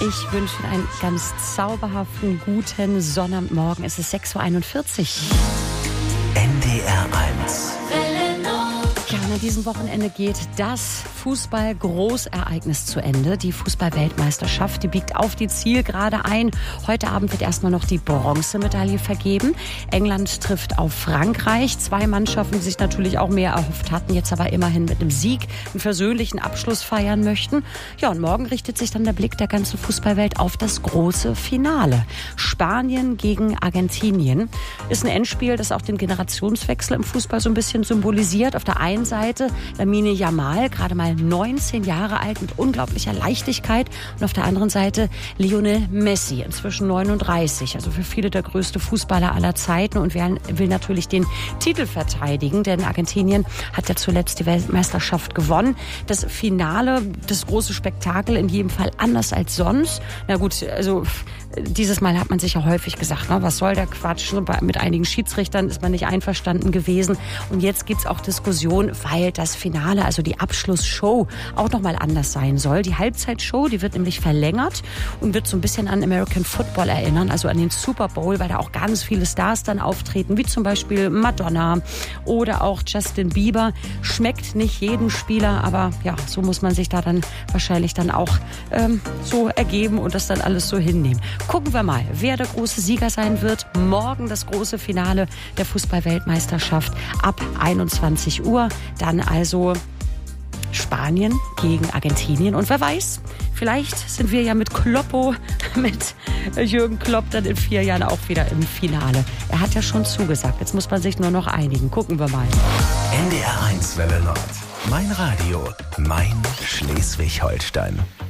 Ich wünsche Ihnen einen ganz zauberhaften, guten Sonnabendmorgen. Es ist 6.41 Uhr. NDR 1. Ja, und an diesem Wochenende geht das Fußball-Großereignis zu Ende. Die Fußball-Weltmeisterschaft, die biegt auf die Zielgerade ein. Heute Abend wird erstmal noch die Bronzemedaille vergeben. England trifft auf Frankreich. Zwei Mannschaften, die sich natürlich auch mehr erhofft hatten, jetzt aber immerhin mit einem Sieg einen versöhnlichen Abschluss feiern möchten. Ja, und morgen richtet sich dann der Blick der ganzen Fußballwelt auf das große Finale. Spanien gegen Argentinien ist ein Endspiel, das auch den Generationswechsel im Fußball so ein bisschen symbolisiert. Auf der einen Seite Lamine Yamal, gerade mal 19 Jahre alt, mit unglaublicher Leichtigkeit. Und auf der anderen Seite Lionel Messi, inzwischen 39. Also für viele der größte Fußballer aller Zeiten und will natürlich den Titel verteidigen, denn Argentinien hat ja zuletzt die Weltmeisterschaft gewonnen. Das Finale, das große Spektakel in jedem Fall anders als sonst. Na gut, also dieses Mal hat man sich ja häufig gesagt, was soll der Quatsch? Mit einigen Schiedsrichtern ist man nicht einverstanden gewesen. Und jetzt gibt's auch Diskussion, weil das Finale, also die Abschlussshow, auch nochmal anders sein soll. Die Halbzeitshow, die wird nämlich verlängert und wird so ein bisschen an American Football erinnern, also an den Super Bowl, weil da auch ganz viele Stars dann auftreten, wie zum Beispiel Madonna oder auch Justin Bieber. Schmeckt nicht jedem Spieler, aber ja, so muss man sich da dann wahrscheinlich dann auch so ergeben und das dann alles so hinnehmen. Gucken wir mal, wer der große Sieger sein wird. Morgen das große Finale der Fußball-Weltmeisterschaft ab 21 Uhr. Dann also Spanien gegen Argentinien. Und wer weiß, vielleicht sind wir ja mit Kloppo, mit Jürgen Klopp dann in 4 Jahren auch wieder im Finale. Er hat ja schon zugesagt. Jetzt muss man sich nur noch einigen. Gucken wir mal. NDR 1 Welle Nord. Mein Radio, mein Schleswig-Holstein.